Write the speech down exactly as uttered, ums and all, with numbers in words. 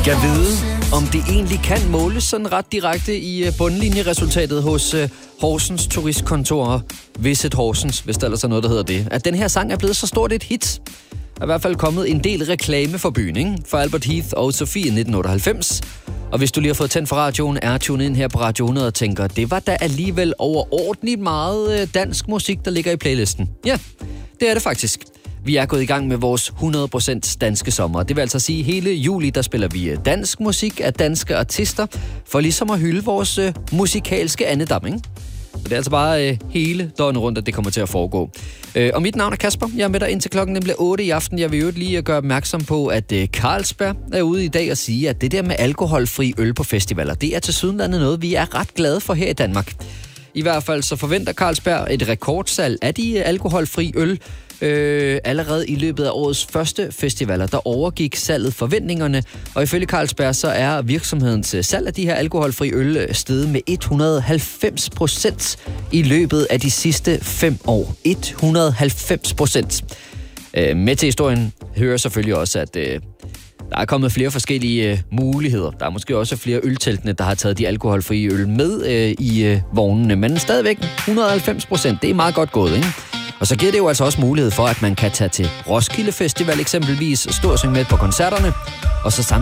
Kan vide, om det egentlig kan måles sådan ret direkte i bundlinjeresultatet hos uh, Horsens turistkontor, Visit Horsens, hvis der ellers er noget, der hedder det. At den her sang er blevet så stort et hit. Der er i hvert fald kommet en del reklame for byen, ikke? For Albert Heath og Sofie nitten otteoghalvfems. Og hvis du lige har fået tændt for radioen, er tunet ind her på Radio hundrede og tænker, det var da alligevel overordentligt meget dansk musik, der ligger i playlisten. Ja, det er det faktisk. Vi er gået i gang med vores hundrede procent danske sommer. Det vil altså sige, at hele juli, der spiller vi dansk musik af danske artister, for ligesom at hylde vores øh, musikalske andedam, ikke? Så det er altså bare øh, hele døgnet rundt, at det kommer til at foregå. Øh, og mit navn er Kasper. Jeg er med dig indtil klokken bliver otte i aften. Jeg vil jo lige gøre opmærksom på, at øh, Carlsberg er ude i dag og sige, at det der med alkoholfri øl på festivaler, det er tilsyneladende noget, vi er ret glade for her i Danmark. I hvert fald så forventer Carlsberg et rekordsalg af de alkoholfri øl. Øh, allerede i løbet af årets første festivaler, der overgik salget forventningerne, og ifølge Carlsberg så er virksomhedens salg af de her alkoholfri øl steget med et hundrede og halvfems procent i løbet af de sidste fem år. et hundrede og halvfems procent. Øh, med til historien hører selvfølgelig også, at øh, der er kommet flere forskellige øh, muligheder. Der er måske også flere ølteltene, der har taget de alkoholfrie øl med øh, i øh, vognene, men stadigvæk et hundrede og halvfems procent. Det er meget godt gået, ikke? Og så giver det jo altså også mulighed for, at man kan tage til Roskilde Festival eksempelvis, stå og synge med på koncerterne, og så samtidig